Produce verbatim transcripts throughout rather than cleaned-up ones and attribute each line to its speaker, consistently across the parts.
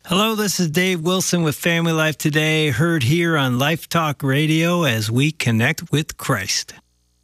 Speaker 1: Hello, this is Dave Wilson with Family Life Today, heard here on Life Talk Radio as we connect with Christ.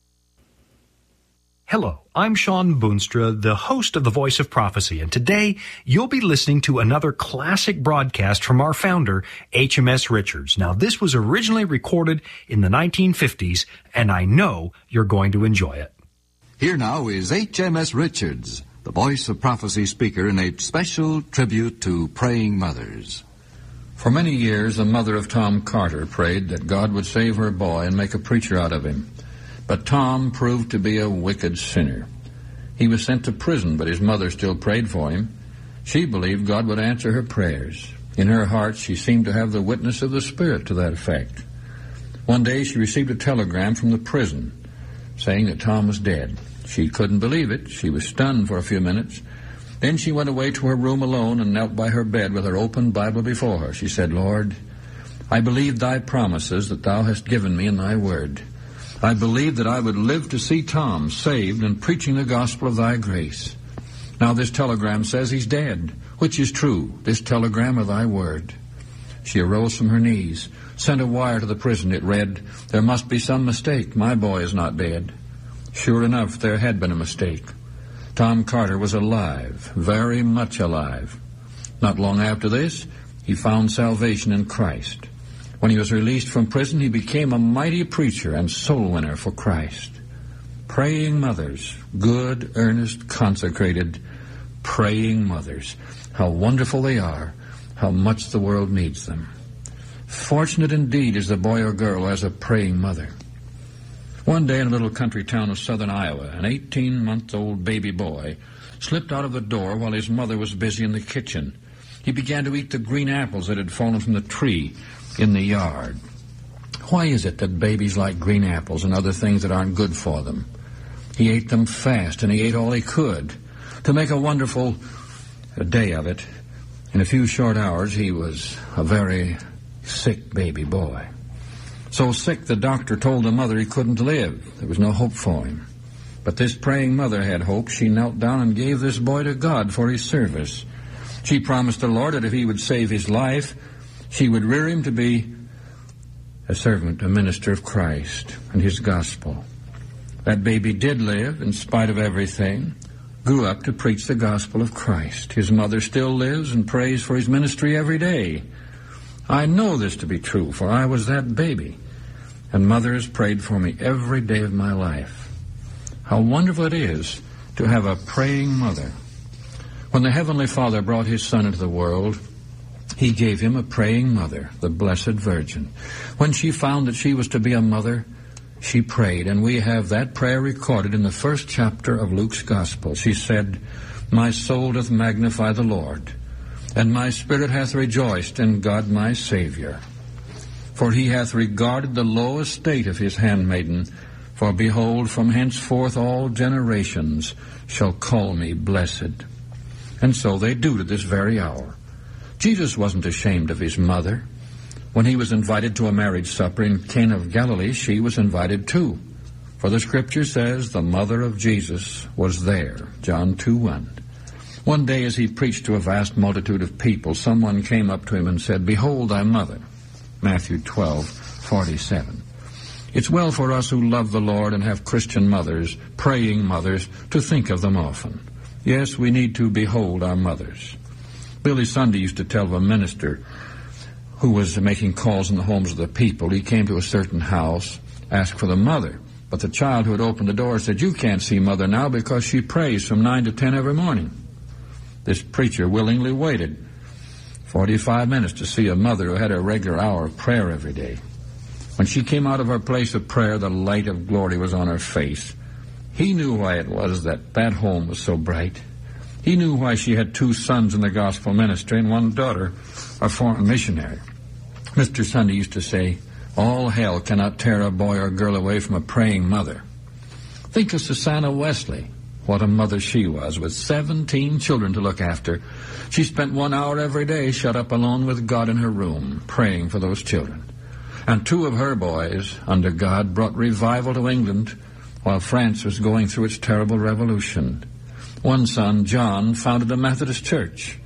Speaker 2: Hello, I'm Sean Boonstra, the host of The Voice of Prophecy, and today you'll be listening to another classic broadcast from our founder, H M S Richards. Now, this was originally recorded in the nineteen fifties, and I know you're going to enjoy it.
Speaker 3: Here now is H M S Richards, the Voice of Prophecy speaker, in a special tribute to praying mothers.
Speaker 4: For many years, the mother of Tom Carter prayed that God would save her boy and make a preacher out of him. But Tom proved to be a wicked sinner. He was sent to prison, but his mother still prayed for him. She believed God would answer her prayers. In her heart, she seemed to have the witness of the Spirit to that effect. One day, she received a telegram from the prison saying that Tom was dead. She couldn't believe it. She was stunned for a few minutes. Then she went away to her room alone and knelt by her bed with her open Bible before her. She said, Lord, I believe thy promises that thou hast given me in thy word. I believed that I would live to see Tom saved and preaching the gospel of thy grace. Now this telegram says he's dead. Which is true, this telegram or thy word? She arose from her knees, sent a wire to the prison. It read, there must be some mistake. My boy is not dead. Sure enough, there had been a mistake. Tom Carter was alive, very much alive. Not long after this, he found salvation in Christ. When he was released from prison, he became a mighty preacher and soul winner for Christ. Praying mothers, good, earnest, consecrated, praying mothers. How wonderful they are, how much the world needs them. Fortunate indeed is the boy or girl who has a praying mother. One day in a little country town of southern Iowa, an eighteen-month-old baby boy slipped out of the door while his mother was busy in the kitchen. He began to eat the green apples that had fallen from the tree in the yard. Why is it that babies like green apples and other things that aren't good for them? He ate them fast, and he ate all he could. To make a wonderful day of it, in a few short hours, he was a very sick baby boy. So sick, the doctor told the mother he couldn't live. There was no hope for him. But this praying mother had hope. She knelt down and gave this boy to God for his service. She promised the Lord that if he would save his life, she would rear him to be a servant, a minister of Christ and his gospel. That baby did live in spite of everything, grew up to preach the gospel of Christ. His mother still lives and prays for his ministry every day. I know this to be true, for I was that baby, and mother has prayed for me every day of my life. How wonderful it is to have a praying mother. When the Heavenly Father brought his Son into the world, he gave him a praying mother, the Blessed Virgin. When she found that she was to be a mother, she prayed, and we have that prayer recorded in the first chapter of Luke's Gospel. She said, my soul doth magnify the Lord, and my spirit hath rejoiced in God my Savior. For he hath regarded the low estate of his handmaiden. For behold, from henceforth all generations shall call me blessed. And so they do to this very hour. Jesus wasn't ashamed of his mother. When he was invited to a marriage supper in Cana of Galilee, she was invited too. For the scripture says the mother of Jesus was there, John two one. One day as he preached to a vast multitude of people, someone came up to him and said, behold thy mother, Matthew twelve forty-seven. It's well for us who love the Lord and have Christian mothers, praying mothers, to think of them often. Yes, we need to behold our mothers. Billy Sunday used to tell of a minister who was making calls in the homes of the people. He came to a certain house, asked for the mother, but the child who had opened the door said, you can't see mother now because she prays from nine to ten every morning. This preacher willingly waited forty-five minutes to see a mother who had a regular hour of prayer every day. When she came out of her place of prayer, the light of glory was on her face. He knew why it was that that home was so bright. He knew why she had two sons in the gospel ministry and one daughter, a foreign missionary. Mister Sunday used to say, all hell cannot tear a boy or girl away from a praying mother. Think of Susanna Wesley. What a mother she was, with seventeen children to look after. She spent one hour every day shut up alone with God in her room, praying for those children. And two of her boys, under God, brought revival to England while France was going through its terrible revolution. One son, John, founded a Methodist church.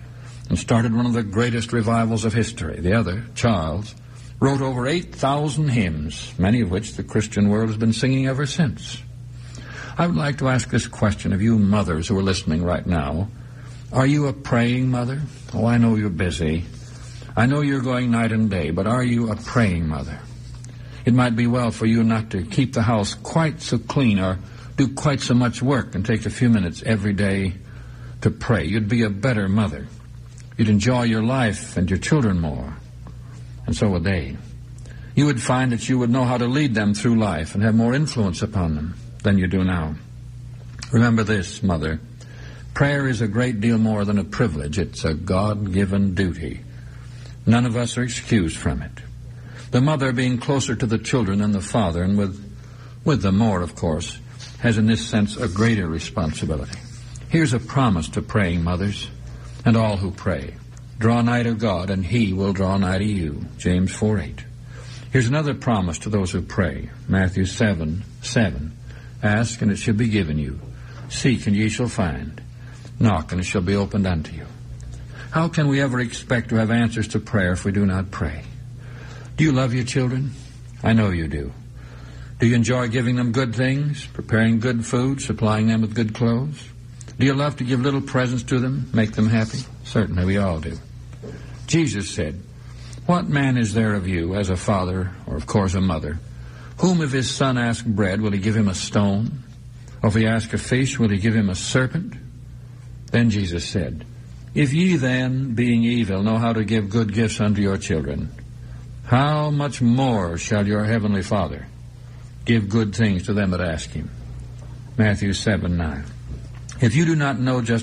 Speaker 4: and started one of the greatest revivals of history. The other, Charles, wrote over eight thousand hymns, many of which the Christian world has been singing ever since. I would like to ask this question of you mothers who are listening right now. Are you a praying mother? Oh, I know you're busy. I know you're going night and day, but are you a praying mother? It might be well for you not to keep the house quite so clean or do quite so much work and take a few minutes every day to pray. You'd be a better mother. You'd enjoy your life and your children more, and so would they. You would find that you would know how to lead them through life and have more influence upon them than you do now. Remember this, mother. Prayer is a great deal more than a privilege. It's a God-given duty. None of us are excused from it. The mother, being closer to the children than the father, and with, with them more, of course, has in this sense a greater responsibility. Here's a promise to praying mothers and all who pray. Draw nigh to God, and He will draw nigh to you. James four eight. Here's another promise to those who pray. Matthew seven seven. Ask, and it shall be given you. Seek, and ye shall find. Knock, and it shall be opened unto you. How can we ever expect to have answers to prayer if we do not pray? Do you love your children? I know you do. Do you enjoy giving them good things, preparing good food, supplying them with good clothes? Do you love to give little presents to them, make them happy? Certainly, we all do. Jesus said, "What man is there of you, as a father, or of course a mother, whom if his son ask bread, will he give him a stone? Or if he ask a fish, will he give him a serpent?" Then Jesus said, "If ye then, being evil, know how to give good gifts unto your children, how much more shall your heavenly Father give good things to them that ask him?" Matthew seven nine. If you do not know just